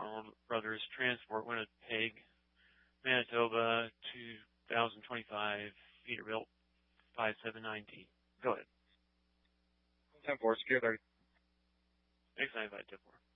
Arnold Brothers Transport, Winnipeg, Manitoba, 2025, Peterbilt, 5719. Go ahead. 10-4, secure 30. X95, 10-4.